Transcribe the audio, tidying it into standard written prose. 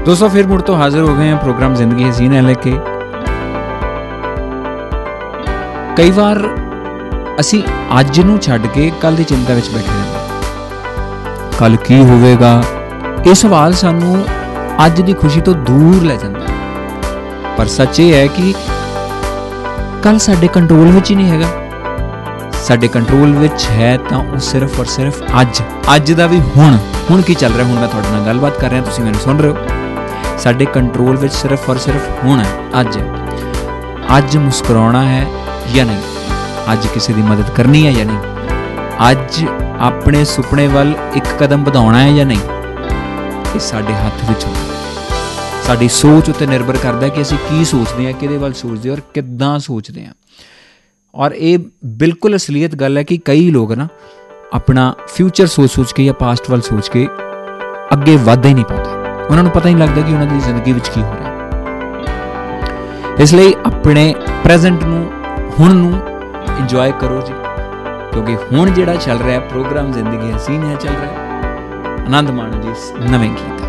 दोस्तों फिर मुड़ तो हाजिर हो गए हैं प्रोग्राम जिंदगी हसीन है लेके। कई बार असी अज नूं छड्ड के कल दी चिंता विच बैठे रहंदे, कल की होवेगा। ये सवाल सानू अज दी खुशी तो दूर ले जांदा है। पर सच ये है कि कल साडे कंट्रोल विच ही नहीं हैगा। साडे कंट्रोल विच है तां वो सिर्फ और सिर्फ अज दा भी हुण की चल रहा। हुण मैं तुहाडे नाल गलबात कर रहा, तुसीं मैनूं सुन रहे हो। साडे कंट्रोल विच सिर्फ और सिर्फ हुण है, अज मुस्कुराना है या नहीं, अज किसी की मदद करनी है या नहीं, अज अपने सुपने वाल एक कदम बढ़ाना है या नहीं, ये साडे हथ विच होंदा। साडी सोच उत्ते निर्भर करता है कि असीं की सोचते हैं, किहदे वाल सोचते और किद्दां सोचते हैं। और ये बिल्कुल असलीयत गल है कि कई लोग ना अपना फ्यूचर सोच के या पास्ट वाल सोच के अगे वध ही नहीं पाते। उन्होंने पता ही नहीं लगता कि उन्होंने जिंदगी विच की हो रहा है। इसलिए अपने प्रेजेंट नूं हुण नूं इंजॉय करो जी, क्योंकि हुण जिहड़ा चल रहा है प्रोग्राम जिंदगी हसीन है चल रहा है। आनंद माणो जी नवें गीत।